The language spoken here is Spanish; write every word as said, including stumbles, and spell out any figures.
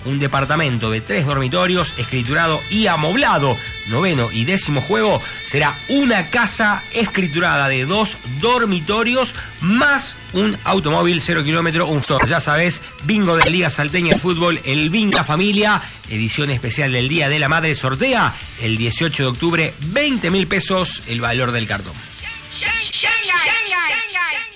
un departamento de tres dormitorios, escriturado y amoblado. Noveno y décimo juego será una casa escriturada de dos dormitorios más un automóvil cero kilómetro, un store. Ya sabes, bingo de la Liga Salteña de Fútbol, el Bingo La Familia, edición especial del Día de la Madre, sortea el dieciocho de octubre, veinte mil pesos el valor del cartón.